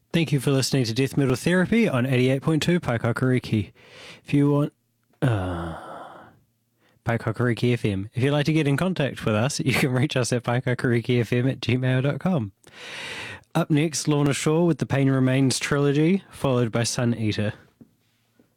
Thank you for listening to Death Metal Therapy on 88.2 Paikakariki. If you want... Paikakariki FM. If you'd like to get in contact with us, you can reach us at paikakarikifm@gmail.com. Up next, Lorna Shore with the Pain Remains trilogy, followed by Sun Eater.